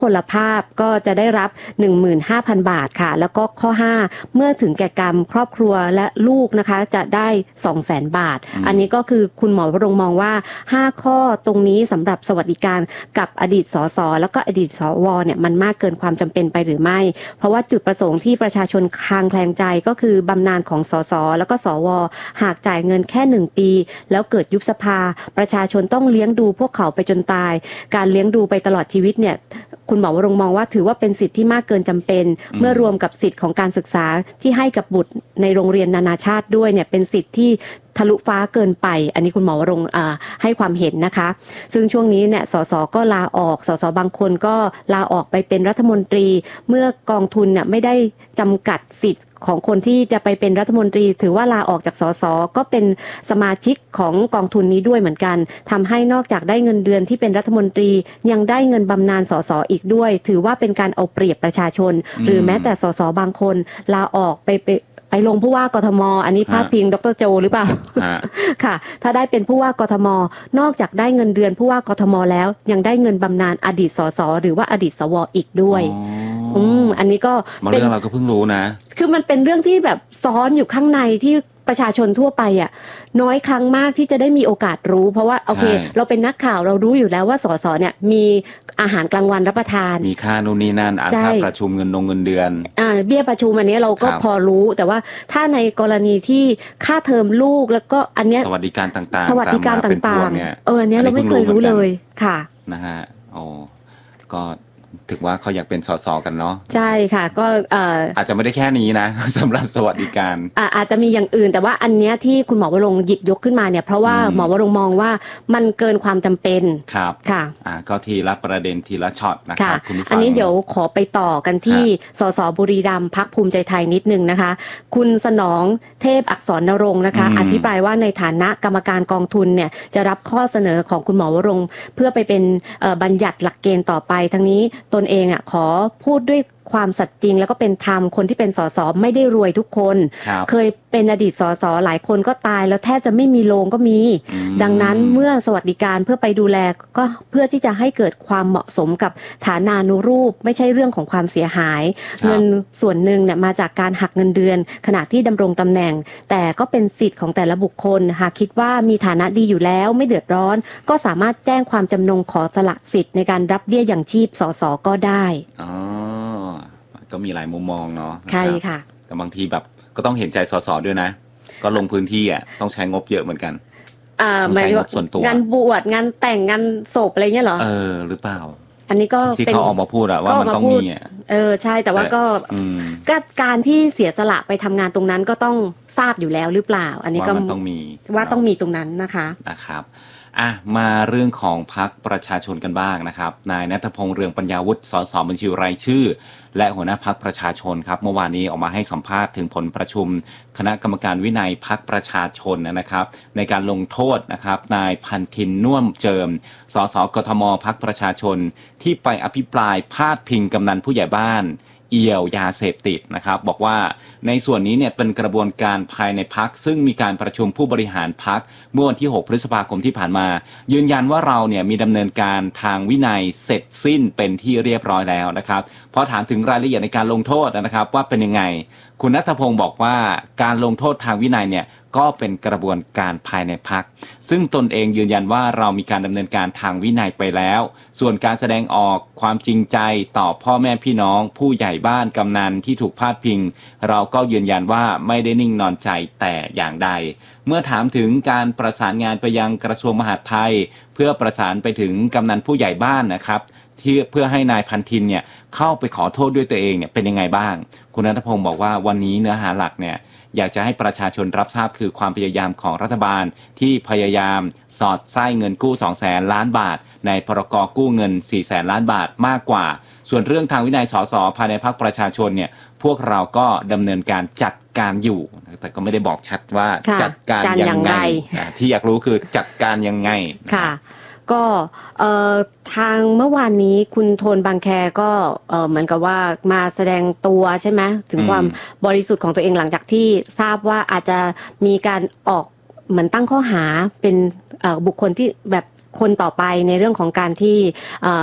พลภาพก็จะได้รับ 15,000 บาทค่ะแล้วก็ข้อ5เมื่อถึงแก่กรรมครอบครัวและลูกนะคะจะได้ 200,000 บาทอันนี้ก็คือคุณหมอวรงค์มองว่า5ข้อตรงนี้สำหรับสวัสดิการกับอดีตสสแล้วก็อดีตสวเนี่ยมันมากเกินความจำเป็นไปหรือไม่เพราะว่าจุดประสงค์ที่ประชาชนคลางแคลงใจก็คือบำนาญของสสแล้วก็สวหากจ่ายเงินแค่1ปีแล้วเกิดยุบสภาประชาชนต้องเลี้ยงดูพวกเขาไปจนตายการเลี้ยงดูไปตลอดชีวิตเนี่ยคุณหมอวรงค์มองว่าถือว่าเป็นสิทธิที่มากเกินจำเป็นเมื่อรวมกับสิทธิของการศึกษาที่ให้กับบุตรในโรงเรียนนานาชาติด้วยเนี่ยเป็นสิทธิที่ทะลุฟ้าเกินไปอันนี้คุณหมอวรงค์ให้ความเห็นนะคะซึ่งช่วงนี้เนี่ยสสก็ลาออกสสบางคนก็ลาออกไปเป็นรัฐมนตรีเมื่อกองทุนเนี่ยไม่ได้จำกัดสิทธิ์ของคนที่จะไปเป็นรัฐมนตรีถือว่าลาออกจากสสก็เป็นสมาชิกของกองทุนนี้ด้วยเหมือนกันทำให้นอกจากได้เงินเดือนที่เป็นรัฐมนตรียังได้เงินบำนาญสสอีกด้วยถือว่าเป็นการเอาเปรียบประชาชนหรือแม้แต่สสบางคนลาออกไปลงผู้ว่ากทมอันนี้พาดพิงดร.โจหรือเปล่าค่ะถ้าได้เป็นผู้ว่ากทมนอกจากได้เงินเดือนผู้ว่ากทมแล้วยังได้เงินบำนาญอดีตสสหรือว่าอดีตสวอีกด้วยอันนี้ก็เป็นเรื่องเราก็เพิ่งรู้นะคือมันเป็นเรื่องที่แบบซ้อนอยู่ข้างในที่ประชาชนทั่วไปอ่ะน้อยครั้งมากที่จะได้มีโอกาสรู้เพราะว่าโอเคเราเป็นนักข่าวเรารู้อยู่แล้วว่าสสเนี่ยมีอาหารกลางวันรับประทานมีค่านู่นนี่นั่นค่าประชุมเงินเดือนเบี้ยประชุมอันนี้เราก็พอรู้แต่ว่าถ้าในกรณีที่ค่าเทอมลูกแล้วก็อันเนี้ยสวัสดิการต่างๆสวัสดิการต่างๆอันนี้เราไม่เคยรู้เลยค่ะนะฮะก็ถึงว่าเขาอยากเป็นสสกันเนาะใช่ค่ะก็อาจจะไม่ได้แค่นี้นะ สำหรับสวัสดิการอาจจะมีอย่างอื่นแต่ว่าอันเนี้ยที่คุณหมอวรงค์หยิบยกขึ้นมาเนี่ยเพราะว่าหมอวรงค์มองว่ามันเกินความจำเป็นครับค่ะก็ทีละประเด็นทีละช็อตนะครับคุณผู้ฟังอันนี้เดี๋ยวขอไปต่อกันที่สสบุรีรัมย์พรรคภูมิใจไทยนิดนึงนะคะคุณสนองเทพอักษรนรงค์นะคะอภิปรายว่าในฐานะกรรมการกองทุนเนี่ยจะรับข้อเสนอของคุณหมอวรงค์เพื่อไปเป็นบัญญัติหลักเกณฑ์ต่อไปทั้งนี้ตนเองขอพูดด้วยความสัตย์จริงแล้วก็เป็นธรรมคนที่เป็นสสไม่ได้รวยทุกคนเคยเป็นอดีตสสหลายคนก็ตายแล้วแทบจะไม่มีโรงก็มีดังนั้นเมื่อสวัสดิการเพื่อไปดูแลก็เพื่อที่จะให้เกิดความเหมาะสมกับฐานานุรูปไม่ใช่เรื่องของความเสียหายเงินส่วนหนึ่งเนี่ยมาจากการหักเงินเดือนขณะที่ดำรงตำแหน่งแต่ก็เป็นสิทธิ์ของแต่ละบุคคลหากคิดว่ามีฐานะดีอยู่แล้วไม่เดือดร้อนก็สามารถแจ้งความจำนงขอสละสิทธิ์ในการรับเบี้ยยังชีพสสก็ได้ก็มีหลายมุมมองเนาะใช่ค่ะแต่บางทีแบบก็ต้องเห็นใจสสด้วยนะก็ลงพื้นที่ต้องใช้งบเยอะเหมือนกันใช้งบส่วนตัวงานบวชงานแต่งงานศพอะไรเงี้ยเหรอหรือเปล่าอันนี้ก็ที่เขาออกมาพูดว่ามันต้องมีใช่แต่ว่าก็การที่เสียสละไปทำงานตรงนั้นก็ต้องทราบอยู่แล้วหรือเปล่าอันนี้ก็ต้องมีว่าต้องมีตรงนั้นนะคะมาเรื่องของพรรคประชาชนกันบ้างนะครับนายณัฐพงษ์เรืองปัญญาวุฒิสสบัญชีรายชื่อและหัวหน้าพรรคประชาชนครับเมื่อวานนี้ออกมาให้สัมภาษณ์ถึงผลประชุมคณะกรรมการวินัยพรรคประชาชนนะครับในการลงโทษนะครับนายพันธินน่วมเจิมสสกทมพรรคประชาชนที่ไปอภิปรายพาดพิงกำนันผู้ใหญ่บ้านเอี่ยวยาเสพติดนะครับบอกว่าในส่วนนี้เนี่ยเป็นกระบวนการภายในพรรคซึ่งมีการประชุมผู้บริหารพรรคเมื่อวันที่6พฤษภาคมที่ผ่านมายืนยันว่าเราเนี่ยมีดำเนินการทางวินัยเสร็จสิ้นเป็นที่เรียบร้อยแล้วนะครับพอถามถึงรายละเอียดในการลงโทษนะครับว่าเป็นยังไงคุณณัฐพงศ์บอกว่าการลงโทษทางวินัยเนี่ยก็เป็นกระบวนการภายในพรรคซึ่งตนเองยืนยันว่าเรามีการดำเนินการทางวินัยไปแล้วส่วนการแสดงออกความจริงใจต่อพ่อแม่พี่น้องผู้ใหญ่บ้านกำนันที่ถูกพาดพิงเราก็ยืนยันว่าไม่ได้นิ่งนอนใจแต่อย่างใดเมื่อถามถึงการประสานงานไปยังกระทรวงมหาดไทยเพื่อประสานไปถึงกำนันผู้ใหญ่บ้านนะครับที่เพื่อให้นายพันธินเนี่ยเข้าไปขอโทษด้วยตัวเองเนี่ยเป็นยังไงบ้างคุณณัฐพงศ์บอกว่าวันนี้เนื้อหาหลักเนี่ยอยากจะให้ประชาชนรับทราบคือความพยายามของรัฐบาลที่พยายามสอดไส้เงินกู้ 200,000 ล้านบาทในพรก.กู้เงิน 400,000 ล้านบาทมากกว่าส่วนเรื่องทางวินัยสสภายในพรรคประชาชนเนี่ยพวกเราก็ดำเนินการจัดการอยู่แต่ก็ไม่ได้บอกชัดว่าจัดการยังไงที่อยากรู้คือจัดการยังไงค่ะก็ทางเมื่อวานนี้คุณโทนบางแคก็เหมือนกับว่ามาแสดงตัวใช่ไหมถึงความบริสุทธิ์ของตัวเองหลังจากที่ทราบว่าอาจจะมีการออกเหมือนตั้งข้อหาเป็นบุคคลที่แบบคนต่อไปในเรื่องของการที่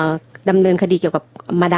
ดำเนินคดีเกี่ยวกับมาดาม